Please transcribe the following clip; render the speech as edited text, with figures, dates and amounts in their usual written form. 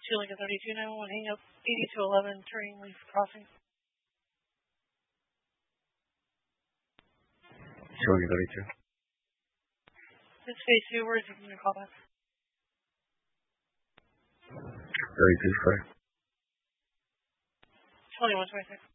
2 Lincoln 32, 911, hang up 8211, turning leaf crossing. 2 Lincoln 32. This is phase 2, where is your callback? 32, sorry. 2126.